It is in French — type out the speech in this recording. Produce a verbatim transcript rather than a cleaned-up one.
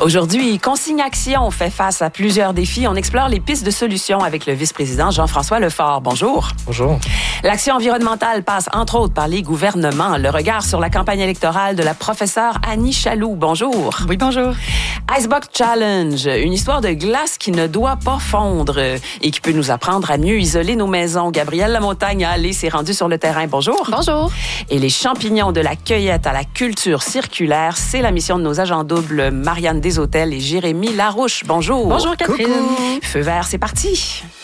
Aujourd'hui, Consigne Action fait face à plusieurs défis. On explore les pistes de solutions avec le vice-président Jean-François Lefort. Bonjour. Bonjour. L'action environnementale passe entre autres par les gouvernements. Le regard sur la campagne électorale de la professeure Annie Chaloux. Bonjour. Oui, bonjour. Icebox Challenge, une histoire de glace qui ne doit pas fondre et qui peut nous apprendre à mieux isoler nos maisons. Gabrielle Lamontagne, allez, s'est rendue sur le terrain. Bonjour. Bonjour. Et les champignons de la cueillette à la culture circulaire, c'est la mission de nos agents doubles Marianne Deshôtels et Jérémy Larouche. Bonjour. Bonjour, Catherine. Coucou. Feu vert, c'est parti.